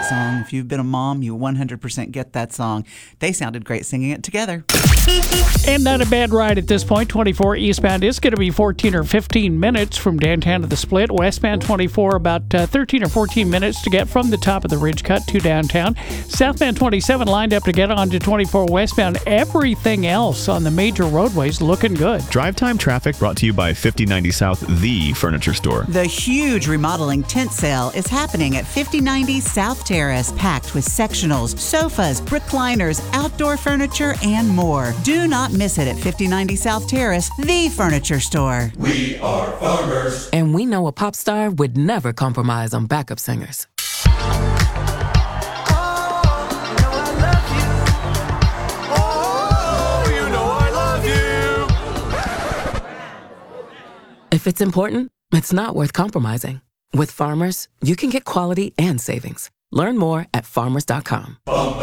song. If you've been a mom, you 100% get that song. They sounded great singing it together. And not a bad ride at this point. 24 eastbound is going to be 14 or 15 minutes from downtown to the Split. Westbound 24 about 13 or 14 minutes to get from the top of the Ridge Cut to downtown. Southbound 27 lined up to get onto 24 westbound. Everything else on the major roadways looking good. Drive time traffic brought to you by 5090 South, the furniture store. The huge remodeling tent sale is happening at 5090 South Terrace, packed with sectionals, sofas, recliners, outdoor furniture, and more. Do not miss it at 5090 South Terrace, the furniture store. We are farmers. And we know a pop star would never compromise on backup singers. If it's important, it's not worth compromising. With Farmers, you can get quality and savings. Learn more at farmers.com.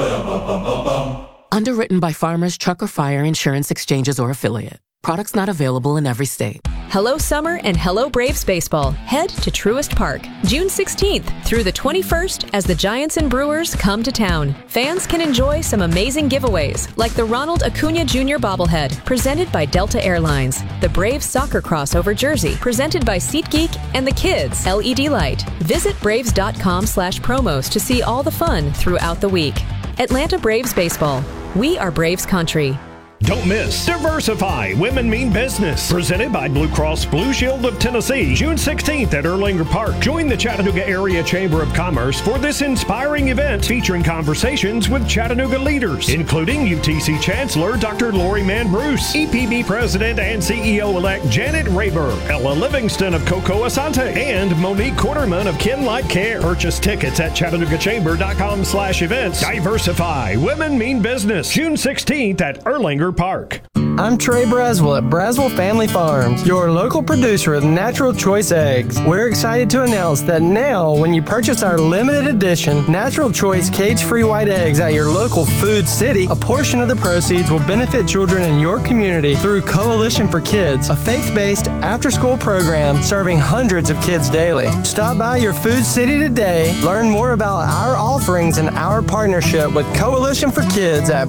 Underwritten by Farmers Truck or Fire Insurance Exchanges or Affiliate. Products not available in every state. Hello Summer and hello Braves Baseball. Head to Truist Park, June 16th through the 21st as the Giants and Brewers come to town. Fans can enjoy some amazing giveaways like the Ronald Acuna Jr. bobblehead presented by Delta Airlines, the Braves soccer crossover jersey presented by SeatGeek, and the Kids LED light. Visit braves.com/promos to see all the fun throughout the week. Atlanta Braves Baseball. We are Braves Country. Don't miss Diversify Women Mean Business, presented by Blue Cross Blue Shield of Tennessee, June 16th at Erlanger Park. Join the Chattanooga Area Chamber of Commerce for this inspiring event featuring conversations with Chattanooga leaders, including UTC Chancellor Dr. Lori Mann Bruce, EPB President and CEO-elect Janet Raber, Ella Livingston of Coco Asante, and Monique Quarterman of Ken Light Care. Purchase tickets at ChattanoogaChamber.com/events. Diversify Women Mean Business, June 16th at Erlanger Park. I'm Trey Braswell at Braswell Family Farms, your local producer of Natural Choice Eggs. We're excited to announce that now, when you purchase our limited edition Natural Choice cage-free white eggs at your local Food City, a portion of the proceeds will benefit children in your community through Coalition for Kids, a faith-based after-school program serving hundreds of kids daily. Stop by your Food City today, learn more about our offerings and our partnership with Coalition for Kids at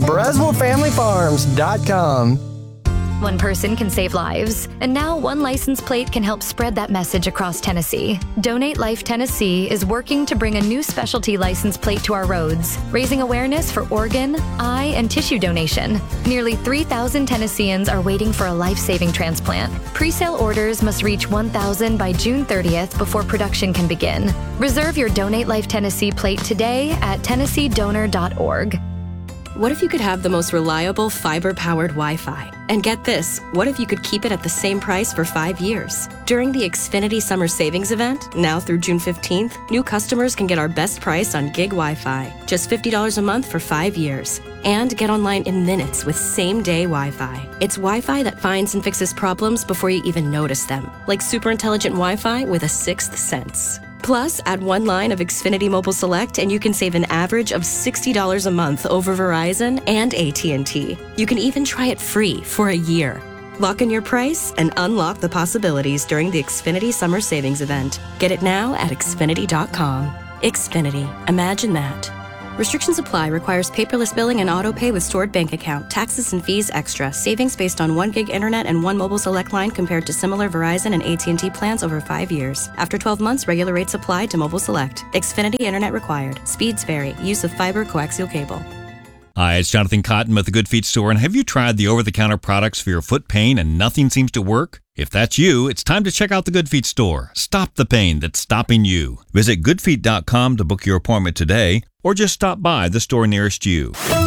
BraswellFamilyFarms.com. One person can save lives, and now one license plate can help spread that message across Tennessee. Donate Life Tennessee is working to bring a new specialty license plate to our roads, raising awareness for organ, eye, and tissue donation. Nearly 3,000 Tennesseans are waiting for a life-saving transplant. Pre-sale orders must reach 1,000 by June 30th before production can begin. Reserve your Donate Life Tennessee plate today at TennesseeDonor.org. What if you could have the most reliable fiber-powered Wi-Fi? And get this, what if you could keep it at the same price for 5 years? During the Xfinity Summer Savings Event, now through June 15th, new customers can get our best price on gig Wi-Fi, just $50 a month for 5 years. And get online in minutes with same-day Wi-Fi. It's Wi-Fi that finds and fixes problems before you even notice them, like super intelligent Wi-Fi with a sixth sense. Plus, add one line of Xfinity Mobile Select and you can save an average of $60 a month over Verizon and AT&T. You can even try it free for a year. Lock in your price and unlock the possibilities during the Xfinity Summer Savings Event. Get it now at Xfinity.com. Xfinity. Imagine that. Restrictions apply. Requires paperless billing and auto pay with stored bank account. Taxes and fees extra. Savings based on 1 gig internet and 1 mobile select line compared to similar Verizon and AT&T plans over 5 years. After 12 months, regular rates apply to mobile select. Xfinity internet required. Speeds vary. Use of fiber coaxial cable. Hi, it's Jonathan Cotton with the Good Feet Store, and have you tried the over-the-counter products for your foot pain and nothing seems to work? If that's you, it's time to check out the Good Feet Store. Stop the pain that's stopping you. Visit goodfeet.com to book your appointment today, or just stop by the store nearest you.